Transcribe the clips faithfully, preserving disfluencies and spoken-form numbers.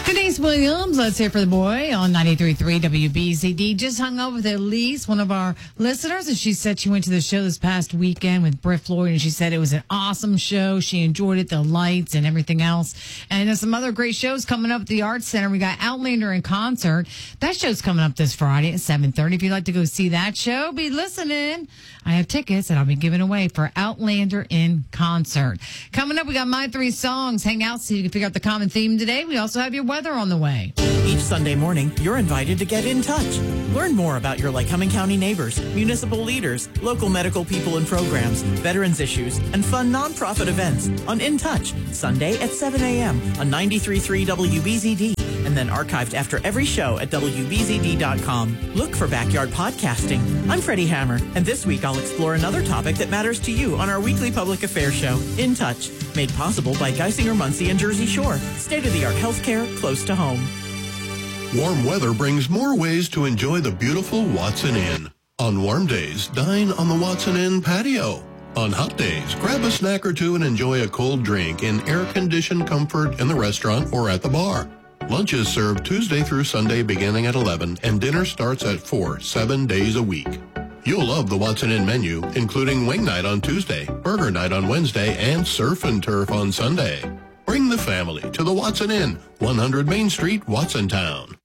Denise Williams, let's hear for the boy on ninety-three point three W B Z D. Just hung up with Elise, one of our listeners, and she said she went to the show this past weekend with Britt Floyd, and she said it was an awesome show. She enjoyed it, the lights and everything else. And there's some other great shows coming up at the Arts Center. We got Outlander in concert. That show's coming up this Friday at seven thirty. If you'd like to go see that show, be listening. I have tickets that I'll be giving away for Outlander in concert. Coming up, we got My Three Songs. Hang out so you can figure out the common theme today. We also have your weather on the way. Each Sunday morning, you're invited to get in touch. Learn more about your Lycoming County neighbors, municipal leaders, local medical people and programs, veterans issues, and fun nonprofit events on In Touch, Sunday at seven a.m. on ninety-three point three W B Z D, and then archived after every show at W B Z D dot com. Look for Backyard Podcasting. I'm Freddie Hammer, and this week I'll explore another topic that matters to you on our weekly public affairs show, In Touch, made possible by Geisinger, Muncie, and Jersey Shore. State-of-the-art healthcare close to home. Warm weather brings more ways to enjoy the beautiful Watson Inn. On warm days, dine on the Watson Inn patio. On hot days, grab a snack or two and enjoy a cold drink in air-conditioned comfort in the restaurant or at the bar. Lunch is served Tuesday through Sunday beginning at eleven, and dinner starts at four, seven days a week. You'll love the Watson Inn menu, including wing night on Tuesday, burger night on Wednesday, and surf and turf on Sunday. Bring the family to the Watson Inn, one hundred Main Street, Watsontown.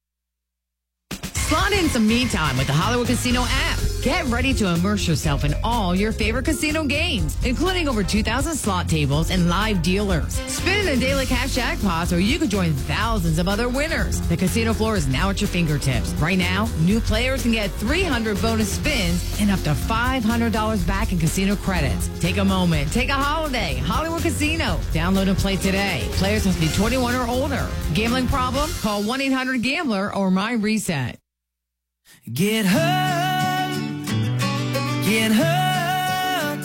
Slot in some me time with the Hollywood Casino app. Get ready to immerse yourself in all your favorite casino games, including over two thousand slot tables and live dealers. Spin in the daily cash jackpots, or you could join thousands of other winners. The casino floor is now at your fingertips. Right now, new players can get three hundred bonus spins and up to five hundred dollars back in casino credits. Take a moment. Take a holiday. Hollywood Casino. Download and play today. Players must be twenty-one or older. Gambling problem? Call one eight hundred gambler or MyReset. Get hooked, get hooked,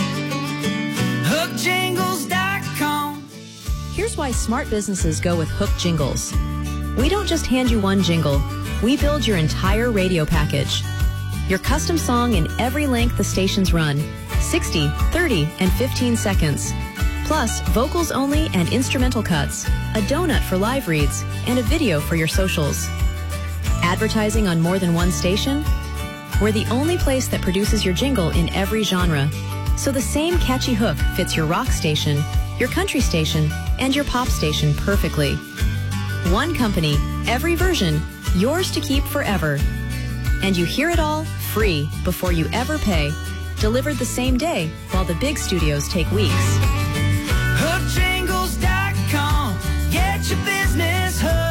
hook jingles dot com. Here's why smart businesses go with Hook Jingles. We don't just hand you one jingle, we build your entire radio package. Your custom song in every length the stations run, sixty, thirty, and fifteen seconds. Plus, vocals only and instrumental cuts, a donut for live reads, and a video for your socials. Advertising on more than one station? We're the only place that produces your jingle in every genre. So the same catchy hook fits your rock station, your country station, and your pop station perfectly. One company, every version, yours to keep forever. And you hear it all free before you ever pay. Delivered the same day while the big studios take weeks. hook jingles dot com. Get your business hooked.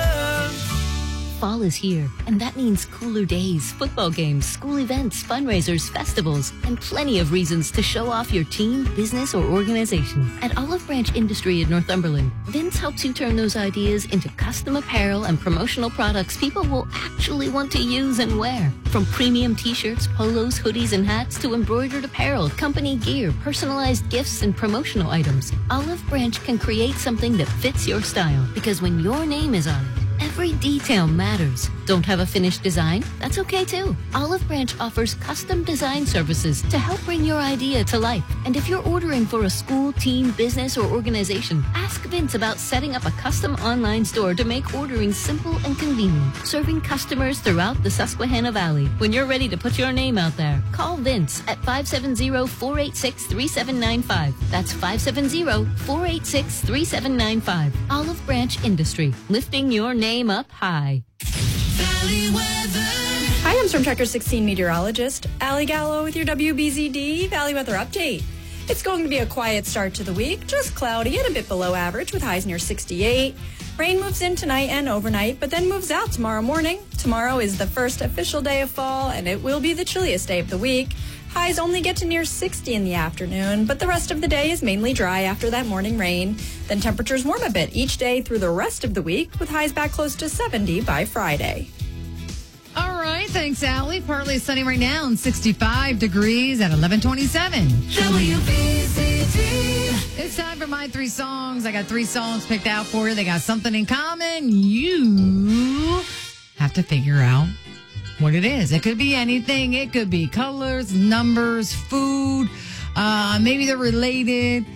Fall is here, and that means cooler days, football games, school events, fundraisers, festivals, and plenty of reasons to show off your team, business, or organization. At Olive Branch Industry in Northumberland, Vince helps you turn those ideas into custom apparel and promotional products people will actually want to use and wear. From premium t-shirts, polos, hoodies, and hats to embroidered apparel, company gear, personalized gifts, and promotional items, Olive Branch can create something that fits your style, because when your name is on it, every detail matters. Don't have a finished design? That's okay too. Olive Branch offers custom design services to help bring your idea to life. And if you're ordering for a school, team, business, or organization, ask Vince about setting up a custom online store to make ordering simple and convenient, serving customers throughout the Susquehanna Valley. When you're ready to put your name out there, call Vince at five seven zero, four eight six, three seven nine five. That's five seven zero, four eight six, three seven nine five. Olive Branch Industry, lifting your name up high. Valley weather. Hi, I'm Storm Tracker sixteen meteorologist Allie Gallo with your W B Z D Valley Weather Update. It's going to be a quiet start to the week, just cloudy and a bit below average with highs near sixty-eight. Rain moves in tonight and overnight, but then moves out tomorrow morning. Tomorrow is the first official day of fall, and it will be the chilliest day of the week. Highs only get to near sixty in the afternoon, but the rest of the day is mainly dry after that morning rain. Then temperatures warm a bit each day through the rest of the week, with highs back close to seventy by Friday. All right, thanks, Allie. Partly sunny right now and sixty-five degrees at eleven twenty-seven. W B Z D. It's time for my three songs. I got three songs picked out for you. They got something in common. You have to figure out what it is. It could be anything. It could be colors, numbers, food. Uh, maybe they're related.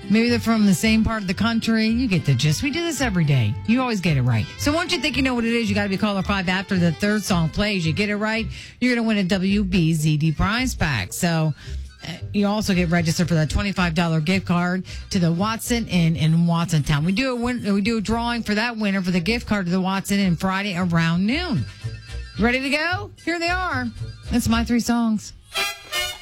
Maybe they're from the same part of the country. You get the gist. We do this every day. You always get it right. So once you think you know what it is, you got to be caller five after the third song plays. You get it right, you're going to win a W B Z D prize pack. So uh, you also get registered for that twenty-five dollars gift card to the Watson Inn in Watsontown. We do a win- we do a drawing for that winner for the gift card to the Watson Inn Friday around noon. Ready to go? Here they are. That's my three songs.